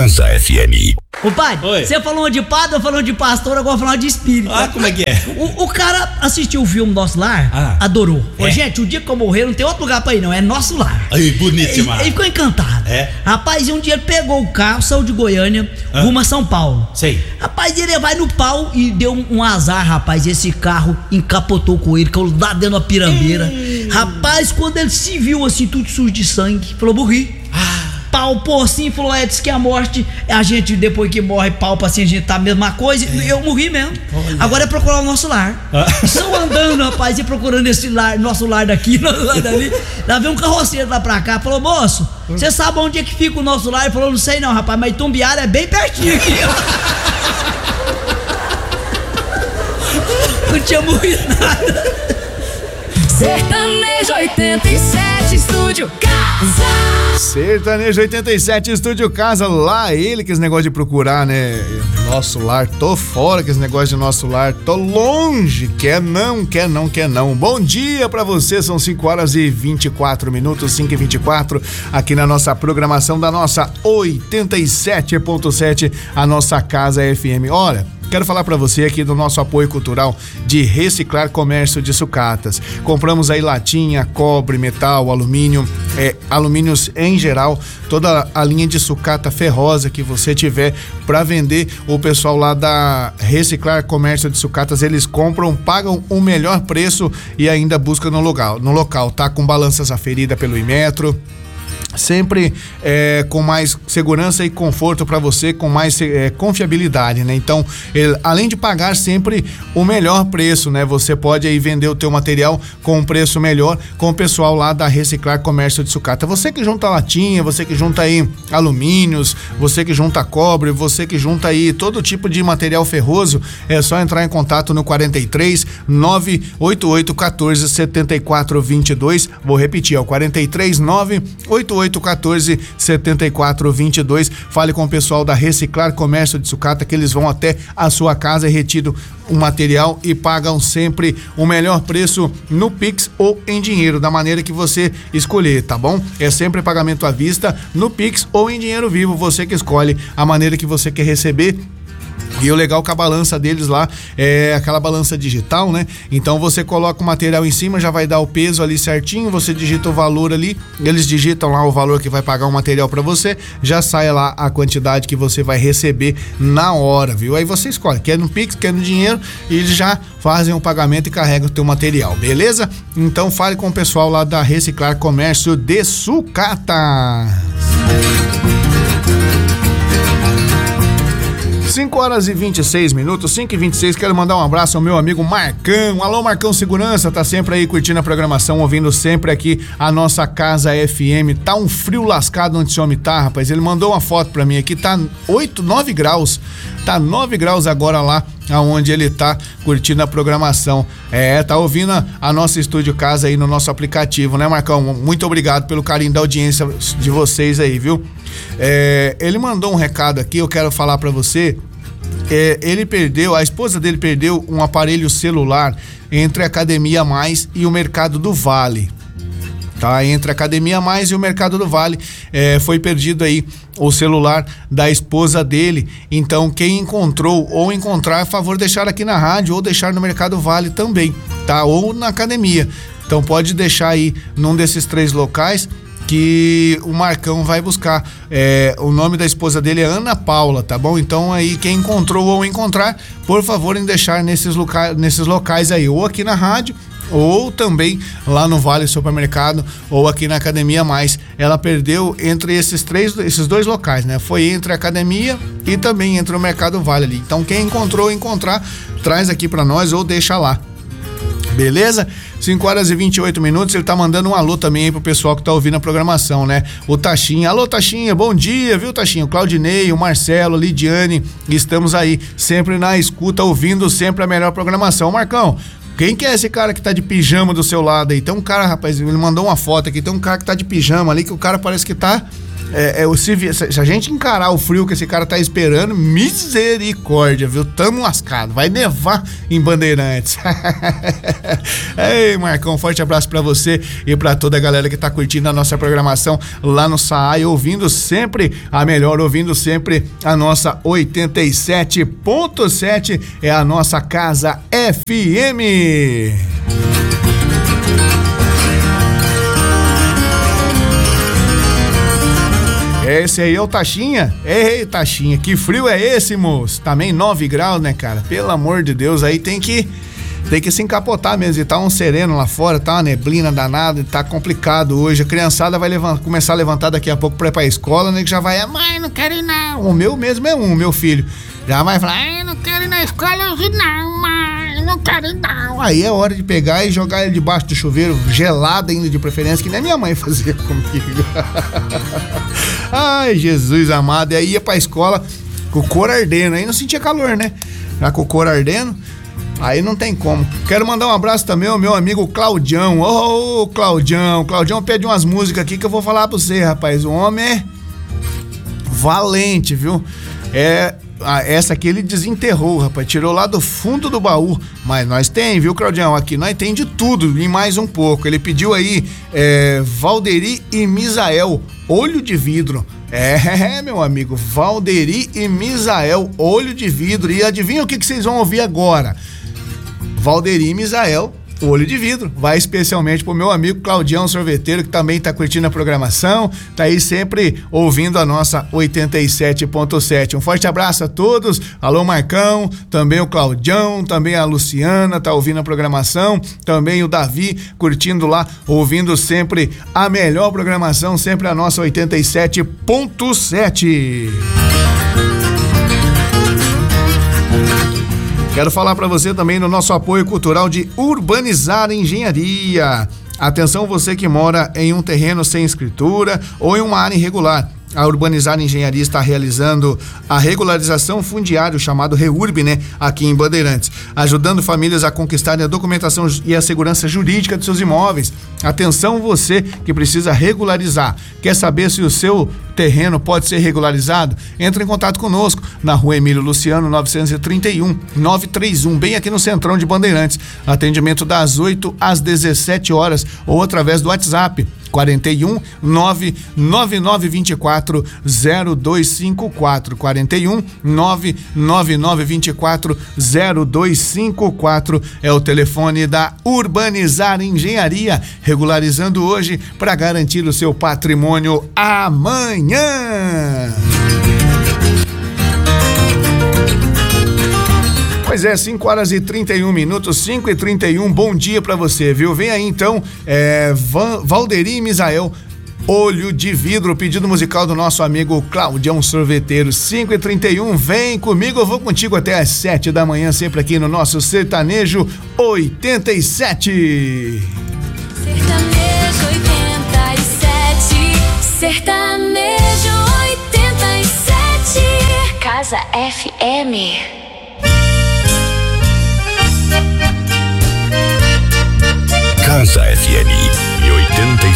Casa FM. Ô pai, você falou de padre, eu falando de pastor, agora falando de espírito. Ah, como é que é? O cara assistiu o filme Nosso Lar, adorou. Gente, o dia que eu morrer não tem outro lugar pra ir não, é Nosso Lar. Aí, bonito demais. Ele ficou encantado. Rapaz, e um dia ele pegou o carro, saiu de Goiânia, rumo a São Paulo. Sei. Rapaz, ele vai no pau e deu um azar, rapaz, esse carro encapotou com ele, caiu lá dentro da pirambeira. Rapaz, quando ele se viu assim, tudo sujo de sangue, falou, morri. Palpou assim, falou, diz que a morte, a gente depois que morre, palpa assim, a gente tá a mesma coisa, eu morri mesmo. Agora é procurar o Nosso Lar. Estão andando, rapaz, e procurando esse lar, nosso lar daqui, nosso lar dali. Lá veio um carroceiro lá pra cá, falou, moço, você sabe onde é que fica o nosso lar? Ele falou, não sei não, rapaz, mas Itumbiara é bem pertinho aqui. Não tinha morrido nada. Sertanejo 87, Estúdio Casa. Sertanejo 87, Estúdio Casa. Lá ele, que esse negócio de procurar, né? Nosso lar, tô fora com esse negócio de nosso lar, tô longe, quer não. Bom dia pra você, são 5h24, 5h24, aqui na nossa programação da nossa 87.7, a nossa Casa FM. Olha, quero falar para você aqui do nosso apoio cultural de Reciclar Comércio de Sucatas. Compramos aí latinha, cobre, metal, alumínio, alumínios em geral, toda a linha de sucata ferrosa que você tiver para vender. O pessoal lá da Reciclar Comércio de Sucatas, eles compram, pagam o melhor preço e ainda buscam no local, tá? Com balanças aferidas pelo Inmetro. Sempre com mais segurança e conforto para você, com mais confiabilidade, né? Então, além de pagar sempre o melhor preço, né? Você pode aí vender o teu material com um preço melhor com o pessoal lá da Reciclar Comércio de Sucata. Você que junta latinha, você que junta aí alumínios, você que junta cobre, você que junta aí todo tipo de material ferroso, é só entrar em contato no 43 988 14 74 22. Vou repetir, é o 43 988 14 74 22. Fale com o pessoal da Reciclar Comércio de Sucata, que eles vão até a sua casa e retiram o material e pagam sempre o melhor preço no Pix ou em dinheiro, da maneira que você escolher, tá bom? É sempre pagamento à vista, no Pix ou em dinheiro vivo, você que escolhe a maneira que você quer receber. E o legal que a balança deles lá é aquela balança digital, né? Então você coloca o material em cima, já vai dar o peso ali certinho, você digita o valor ali, eles digitam lá o valor que vai pagar o material pra você, já sai lá a quantidade que você vai receber na hora, viu? Aí você escolhe, quer no Pix, quer no dinheiro, e eles já fazem o pagamento e carregam o teu material, beleza? Então fale com o pessoal lá da Reciclar Comércio de Sucatas. 5h26, 5h26, quero mandar um abraço ao meu amigo Marcão. Alô, Marcão Segurança, tá sempre aí curtindo a programação, ouvindo sempre aqui a nossa Casa FM. Tá um frio lascado onde esse homem tá, rapaz. Ele mandou uma foto pra mim aqui, tá 9 graus. Tá 9 graus agora lá aonde ele tá curtindo a programação. Tá ouvindo a nossa Estúdio Casa aí no nosso aplicativo, né, Marcão? Muito obrigado pelo carinho da audiência de vocês aí, viu? Ele mandou um recado aqui, eu quero falar pra você. A esposa dele perdeu um aparelho celular entre a Academia Mais e o Mercado do Vale. Tá? Entre a Academia Mais e o Mercado do Vale, foi perdido aí o celular da esposa dele. Então, quem encontrou ou encontrar, por favor, deixar aqui na rádio ou deixar no Mercado Vale também, tá? Ou na academia. Então, pode deixar aí num desses 3 locais que o Marcão vai buscar. O nome da esposa dele é Ana Paula, tá bom? Então aí quem encontrou ou encontrar, por favor, em deixar nesses locais aí, ou aqui na rádio, ou também lá no Vale Supermercado, ou aqui na Academia Mais. Ela perdeu entre esses 2 locais, né? Foi entre a academia e também entre o Mercado Vale ali. Então quem encontrou ou encontrar, traz aqui pra nós ou deixa lá. Beleza? 5h28, ele tá mandando um alô também aí pro pessoal que tá ouvindo a programação, né? O Taxinha, alô Taxinha, bom dia, viu Taxinha? O Claudinei, o Marcelo, a Lidiane, estamos aí sempre na escuta, ouvindo sempre a melhor programação. Marcão, quem que é esse cara que tá de pijama do seu lado aí? Tem um cara, rapaz, ele mandou uma foto aqui, tem um cara que tá de pijama ali, que o cara parece que tá Se a gente encarar o frio que esse cara tá esperando, misericórdia, viu? Tamo lascado. Vai nevar em Bandeirantes. Ei, Marcão, forte abraço pra você e pra toda a galera que tá curtindo a nossa programação lá no SAAI, ouvindo sempre a melhor, ouvindo sempre a nossa 87.7, é a nossa Casa FM. Esse aí é o Taxinha? Ei, Taxinha, que frio é esse, moço? Também 9 graus, né, cara? Pelo amor de Deus, aí tem que se encapotar mesmo. E tá um sereno lá fora, tá uma neblina danada, e tá complicado hoje. A criançada vai começar a levantar daqui a pouco pra ir pra escola, né? Que já vai, mãe, não quero ir não. O meu mesmo é meu filho. Já vai falar, não quero ir na escola hoje não, mãe, não quero ir não. Aí é hora de pegar e jogar ele debaixo do chuveiro, gelado ainda de preferência, que nem minha mãe fazia comigo. Ai, Jesus amado. E aí ia pra escola com o couro ardendo, aí não sentia calor, né? Já com o couro ardendo, aí não tem como. Quero mandar um abraço também ao meu amigo Claudião. Ô, Claudião. Claudião pede umas músicas aqui que eu vou falar pra você, rapaz. O homem é valente, viu? Essa aqui ele desenterrou, rapaz, tirou lá do fundo do baú, mas nós tem, viu, Claudião? Aqui nós tem de tudo e mais um pouco. Ele pediu aí Valderi e Misael, Olho de Vidro. Meu amigo, Valderi e Misael, Olho de Vidro. E adivinha o que vocês vão ouvir agora? Valderi e Misael, Olho de Vidro. Vai especialmente pro meu amigo Claudião Sorveteiro, que também tá curtindo a programação, tá aí sempre ouvindo a nossa 87.7. Um forte abraço a todos. Alô, Marcão, também o Claudião, também a Luciana tá ouvindo a programação, também o Davi curtindo lá, ouvindo sempre a melhor programação, sempre a nossa 87.7. Quero falar para você também no nosso apoio cultural de Urbanizar Engenharia. Atenção, você que mora em um terreno sem escritura ou em uma área irregular. A Urbanizar Engenharia está realizando a regularização fundiária, chamado REURB, né? Aqui em Bandeirantes, ajudando famílias a conquistarem a documentação e a segurança jurídica de seus imóveis. Atenção, você que precisa regularizar. Quer saber se o seu terreno pode ser regularizado? Entre em contato conosco na Rua Emílio Luciano 931, bem aqui no centrão de Bandeirantes. Atendimento das 8 às 17 horas ou através do WhatsApp 41 99924 0254, 41 99924 0254 é o telefone da Urbanizar Engenharia, regularizando hoje para garantir o seu patrimônio amanhã. Pois é, 5 horas e 31 minutos, 5h31, bom dia pra você, viu? Vem aí então, Valderi e Misael, Olho de Vidro, pedido musical do nosso amigo Claudião Sorveteiro. 5h31, vem comigo, eu vou contigo até às 7 da manhã, sempre aqui no nosso Sertanejo 87. Sertanejo 87, Sertanejo 87, Casa FM. Casa FM 87.